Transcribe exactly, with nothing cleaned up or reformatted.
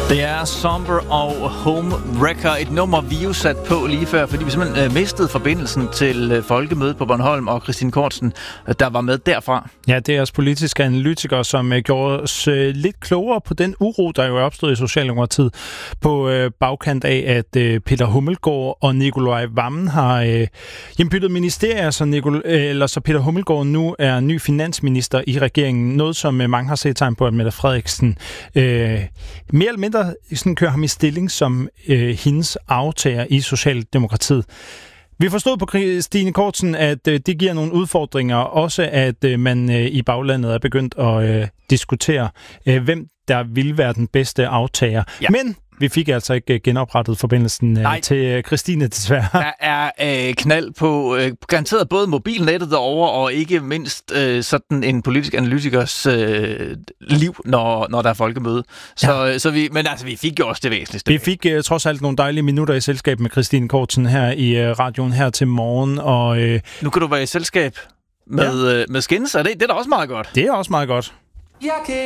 Det er Somber og Homewrecker, et nummer, vi jo sat på lige før, fordi vi simpelthen øh, mistede forbindelsen til øh, Folkemødet på Bornholm og Christine Kortsen, øh, der var med derfra. Ja, det er os politiske analytikere, som øh, gjorde os øh, lidt klogere på den uro, der jo er opstået i Socialdemokratiet på øh, bagkant af, at øh, Peter Hummelgaard og Nicolai Wammen har øh, hjembyttet ministerier, så, Nicol- øh, eller så Peter Hummelgaard nu er ny finansminister i regeringen. Noget, som øh, mange har set tegn på, at Mette Frederiksen øh, mere eller mindre sådan kører ham i stilling som øh, hendes aftager i Socialdemokratiet. Vi forstod på Christine Kortsen, at øh, det giver nogle udfordringer, også at øh, man øh, i baglandet er begyndt at øh, diskutere, øh, hvem der vil være den bedste aftager. Ja. Men vi fik altså ikke genoprettet forbindelsen øh, til Christine, desværre. Der er øh, knald på øh, garanteret både mobilnettet derovre, og ikke mindst øh, sådan en politisk analytikers øh, liv, når, når der er folkemøde. Så, ja. så vi, men altså, vi fik jo også det væsentligste. Vi fik øh, trods alt nogle dejlige minutter i selskab med Christine Kortsen her i øh, radioen her til morgen. Og, øh, nu kan du være i selskab med, ja. øh, med Skins, og det, det er da også meget godt. Det er også meget godt. Jeg kan